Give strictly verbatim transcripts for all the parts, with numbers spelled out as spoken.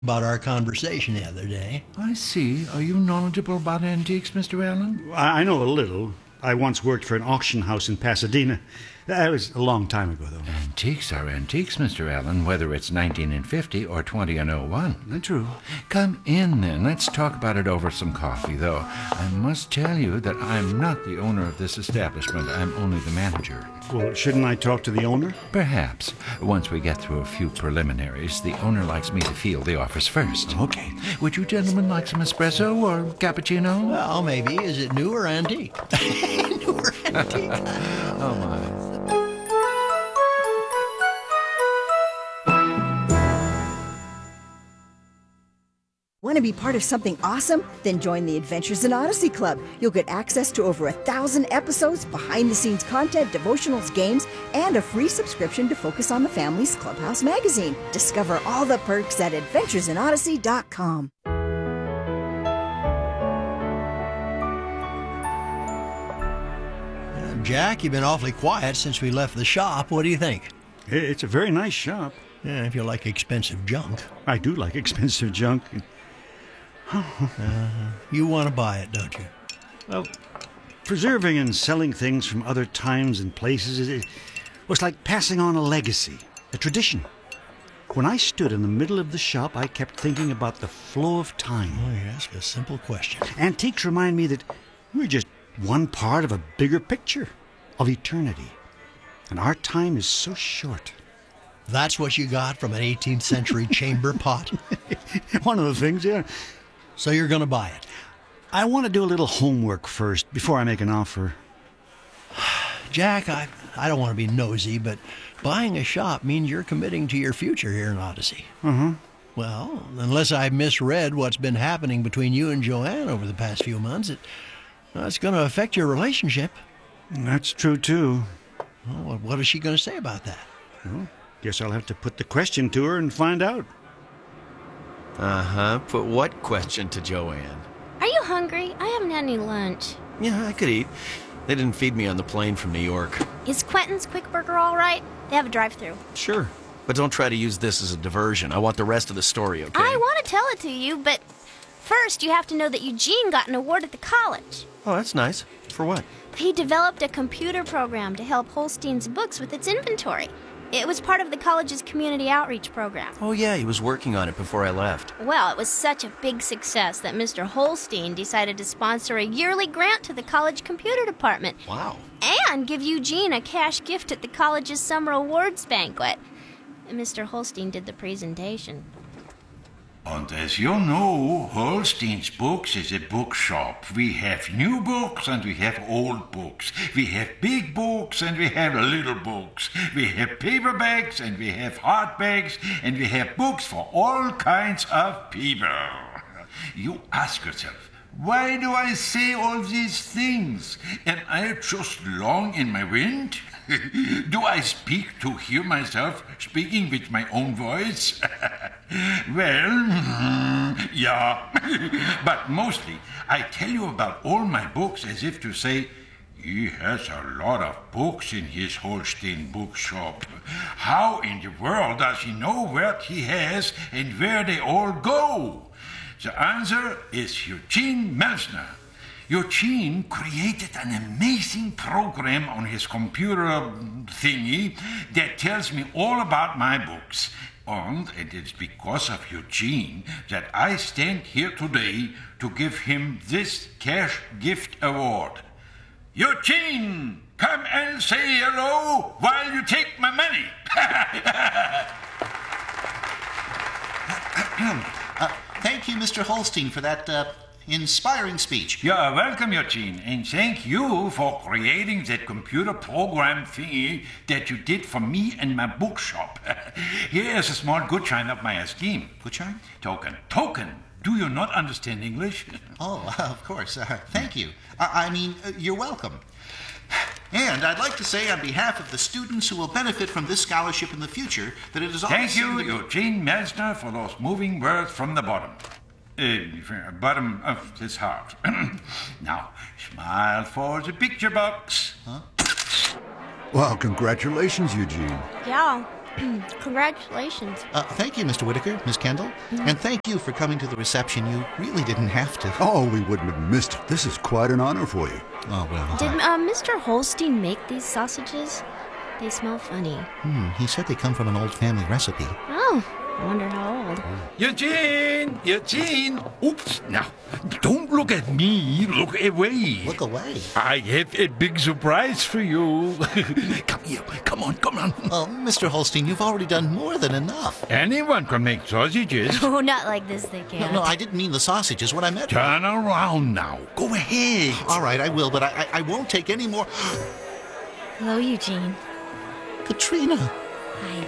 about our conversation the other day. I see. Are you knowledgeable about antiques, Mister Allen? I know a little. I once worked for an auction house in Pasadena. That was a long time ago, though. Antiques are antiques, Mister Allen, whether it's nineteen and fifty or twenty and oh one. True. Come in, then. Let's talk about it over some coffee, though. I must tell you that I'm not the owner of this establishment. I'm only the manager. Well, shouldn't I talk to the owner? Perhaps. Once we get through a few preliminaries, the owner likes me to field the offers first. Okay. Would you gentlemen like some espresso or cappuccino? Well, maybe. Is it new or antique? New or antique? Oh, my. Want to be part of something awesome? Then join the Adventures in Odyssey Club. You'll get access to over a thousand episodes, behind-the-scenes content, devotionals, games, and a free subscription to Focus on the Family's Clubhouse magazine. Discover all the perks at adventures in odyssey dot com. Uh, Jack, you've been awfully quiet since we left the shop. What do you think? It's a very nice shop. Yeah, if you like expensive junk. I do like expensive junk. uh, you want to buy it, don't you? Well, preserving and selling things from other times and places it was like passing on a legacy, a tradition. When I stood in the middle of the shop, I kept thinking about the flow of time. Oh, you ask a simple question. Antiques remind me that we're just one part of a bigger picture, of eternity. And our time is so short. That's what you got from an eighteenth century chamber pot? One of the things, yeah. So you're going to buy it? I want to do a little homework first before I make an offer. Jack, I, I don't want to be nosy, but buying a shop means you're committing to your future here in Odyssey. Uh-huh. Well, unless I misread what's been happening between you and Joanne over the past few months, it, well, it's going to affect your relationship. That's true, too. Well, what is she going to say about that? Well, guess I'll have to put the question to her and find out. Uh-huh. Put what question to Joanne? Are you hungry? I haven't had any lunch. Yeah, I could eat. They didn't feed me on the plane from New York. Is Quentin's Quick Burger all right? They have a drive-thru. Sure. But don't try to use this as a diversion. I want the rest of the story, okay? I want to tell it to you, but first you have to know that Eugene got an award at the college. Oh, that's nice. For what? He developed a computer program to help Holstein's books with its inventory. It was part of the college's community outreach program. Oh, yeah, he was working on it before I left. Well, it was such a big success that Mister Holstein decided to sponsor a yearly grant to the college computer department. Wow. And give Eugene a cash gift at the college's summer awards banquet. Mister Holstein did the presentation. And as you know, Holstein's Books is a bookshop. We have new books and we have old books. We have big books and we have little books. We have paperbacks and we have hardbacks and we have books for all kinds of people. You ask yourself, why do I say all these things? Am I just long in my wind? Do I speak to hear myself speaking with my own voice? Well, yeah. But mostly, I tell you about all my books as if to say, he has a lot of books in his Holstein bookshop. How in the world does he know what he has and where they all go? The answer is Eugene Melsner. Eugene created an amazing program on his computer thingy that tells me all about my books. And it is because of Eugene that I stand here today to give him this cash gift award. Eugene, come and say hello while you take my money. uh, thank you, Mister Holstein, for that uh, inspiring speech. You're welcome, Eugene, and thank you for creating that computer program thingy that you did for me and my bookshop. Here is a small gutschein of my esteem. Gutschein? Token. Token. Do you not understand English? Oh, uh, of course. Uh, thank you. I, I mean, uh, you're welcome. And I'd like to say on behalf of the students who will benefit from this scholarship in the future that it is all... Thank you, Eugene Melsner, for those moving words from the bottom. Uh, bottom of his heart. Now, smile for the picture box. Huh? Well, congratulations, Eugene. Yeah, Congratulations. Uh, thank you, Mister Whitaker, Miss Kendall. And thank you for coming to the reception. You really didn't have to. Oh, we wouldn't have missed it. This is quite an honor for you. Oh, well. Did uh, Mister Holstein make these sausages? They smell funny. Hmm, he said they come from an old family recipe. Oh, I wonder how old. Eugene! Eugene! Oops! Now, don't look at me. Look away. Look away. I have a big surprise for you. Come here. Come on, come on. Oh, Mister Holstein, you've already done more than enough. Anyone can make sausages. Oh, not like this, they No, can't. no, I didn't mean the sausages. What I meant... Turn around now. Go ahead. All right, I will, but I, I, I won't take any more... Hello, Eugene. Katrina. Hi.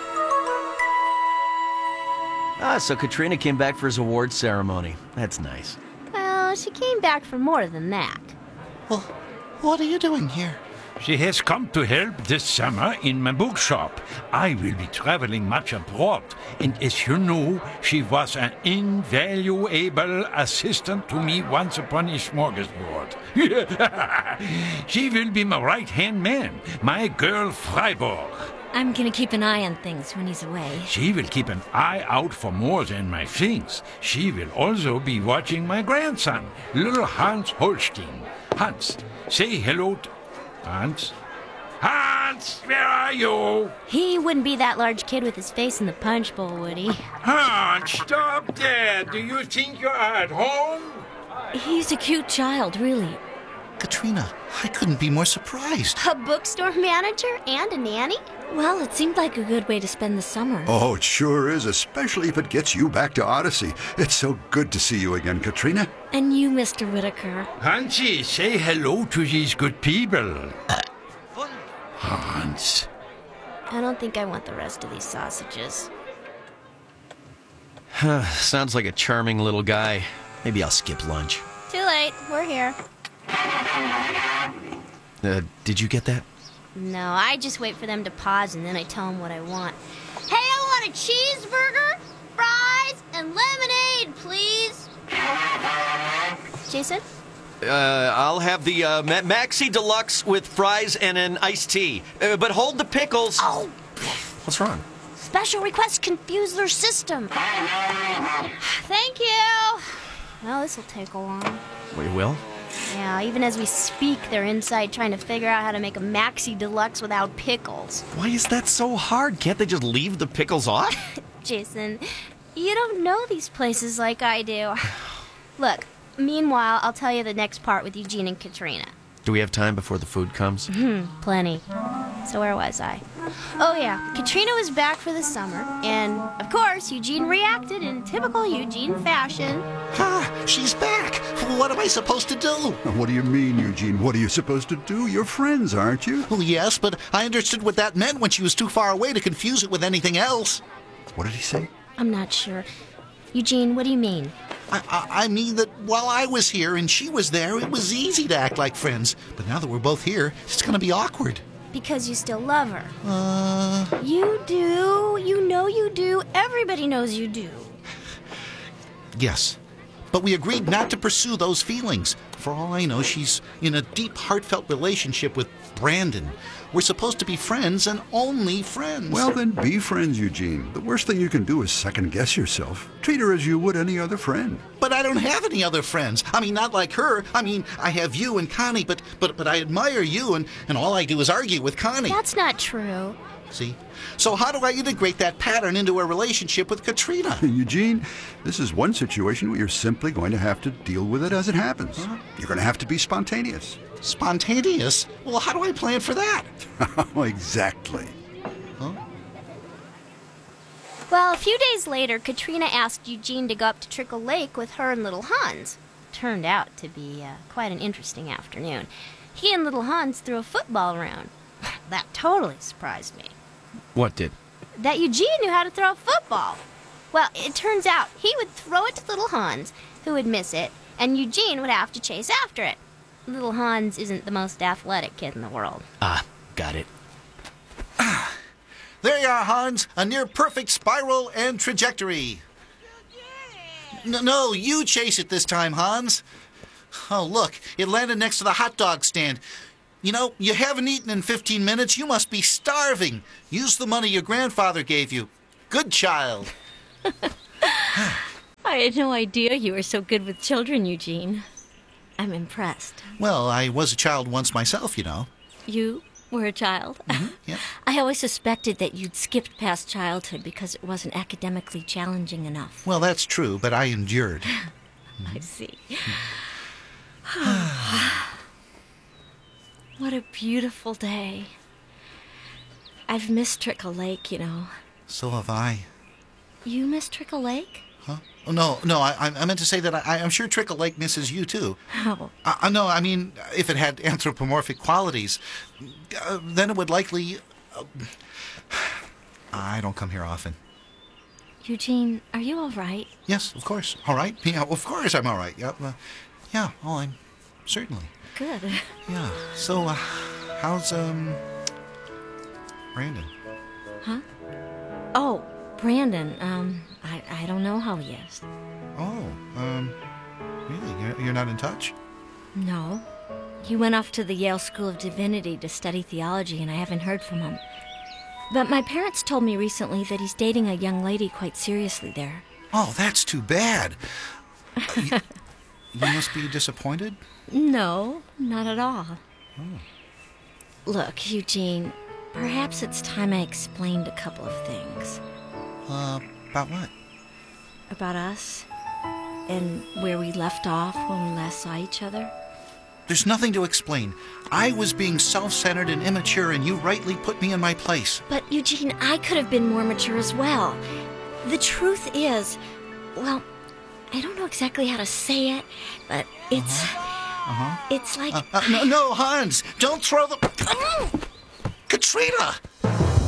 Ah, so Katrina came back for his award ceremony. That's nice. Well, she came back for more than that. Well, what are you doing here? She has come to help this summer in my bookshop. I will be traveling much abroad, and as you know, she was an invaluable assistant to me once upon a smorgasbord. She will be my right-hand man, my girl Freiburg. I'm gonna keep an eye on things when he's away. She will keep an eye out for more than my things. She will also be watching my grandson, little Hans Holstein. Hans, say hello to... Hans? Hans, where are you? He wouldn't be that large kid with his face in the punch bowl, would he? Hans, stop there. Do you think you are at home? He's a cute child, really. Katrina, I couldn't be more surprised. A bookstore manager and a nanny? Well, it seemed like a good way to spend the summer. Oh, it sure is, especially if it gets you back to Odyssey. It's so good to see you again, Katrina. And you, Mister Whitaker. Hansi, say hello to these good people. Hans. I don't think I want the rest of these sausages. Sounds like a charming little guy. Maybe I'll skip lunch. Too late. We're here. Uh, did you get that? No, I just wait for them to pause and then I tell them what I want. Hey, I want a cheeseburger, fries, and lemonade, please. Jason? Uh, I'll have the uh, Ma- Maxi Deluxe with fries and an iced tea. Uh, but hold the pickles. Oh. What's wrong? Special requests confuse their system. Thank you. Well, this will take a while. We will? Yeah, even as we speak, they're inside trying to figure out how to make a Maxi Deluxe without pickles. Why is that so hard? Can't they just leave the pickles off? Jason, you don't know these places like I do. Look, meanwhile, I'll tell you the next part with Eugene and Katrina. Do we have time before the food comes? Hmm, plenty. So where was I? Oh yeah, Katrina was back for the summer, and of course, Eugene reacted in typical Eugene fashion. Ah, she's back. What am I supposed to do? What do you mean, Eugene? What are you supposed to do? You're friends, aren't you? Well, yes, but I understood what that meant when she was too far away to confuse it with anything else. What did he say? I'm not sure. Eugene, what do you mean? I, I, I mean that while I was here and she was there, it was easy to act like friends. But now that we're both here, it's going to be awkward. Because you still love her. Uh... You do. You know you do. Everybody knows you do. Yes. But we agreed not to pursue those feelings. For all I know, she's in a deep, heartfelt relationship with Brandon. We're supposed to be friends and only friends. Well, then be friends, Eugene. The worst thing you can do is second-guess yourself. Treat her as you would any other friend. But I don't have any other friends. I mean, not like her. I mean, I have you and Connie, but but but I admire you, and, and all I do is argue with Connie. That's not true. See? So how do I integrate that pattern into a relationship with Katrina? Eugene, this is one situation where you're simply going to have to deal with it as it happens. Huh? You're going to have to be spontaneous. Spontaneous? Well, how do I plan for that? Exactly. Huh? Well, a few days later, Katrina asked Eugene to go up to Trickle Lake with her and little Hans. Turned out to be uh, quite an interesting afternoon. He and little Hans threw a football around. That totally surprised me. What did? That Eugene knew how to throw a football. Well, it turns out he would throw it to little Hans, who would miss it, and Eugene would have to chase after it. Little Hans isn't the most athletic kid in the world. Ah, got it. There you are, Hans. A near-perfect spiral and trajectory. No, no, you chase it this time, Hans. Oh, look, it landed next to the hot dog stand. You know, you haven't eaten in fifteen minutes. You must be starving. Use the money your grandfather gave you. Good child. I had no idea you were so good with children, Eugene. I'm impressed. Well, I was a child once myself, you know. You were a child? Mm-hmm. Yeah. I always suspected that you'd skipped past childhood because it wasn't academically challenging enough. Well, that's true, but I endured. I see. What a beautiful day. I've missed Trickle Lake, you know. So have I. You miss Trickle Lake? Huh? Oh, no, no, I, I meant to say that I, I'm sure Trickle Lake misses you, too. Oh. Uh, no, I mean, if it had anthropomorphic qualities, uh, then it would likely... Uh, I don't come here often. Eugene, are you all right? Yes, of course. All right. Yeah, of course I'm all right. Yeah, uh, yeah. Oh, I'm certainly. Good. Yeah. So, uh, how's, um, Brandon? Huh? Oh, Brandon, um, I, I don't know how he is. Oh, um, really? You're, you're not in touch? No. He went off to the Yale School of Divinity to study theology, and I haven't heard from him. But my parents told me recently that he's dating a young lady quite seriously there. Oh, that's too bad. Uh, you, you must be disappointed? No, not at all. Oh. Look, Eugene, perhaps it's time I explained a couple of things. Uh, about what? About us, and where we left off when we last saw each other. There's nothing to explain. I was being self-centered and immature, and you rightly put me in my place. But, Eugene, I could have been more mature as well. The truth is, well, I don't know exactly how to say it, but it's... Uh-huh. Uh-huh. It's like... Uh, uh, no, no, Hans! Don't throw the... Katrina!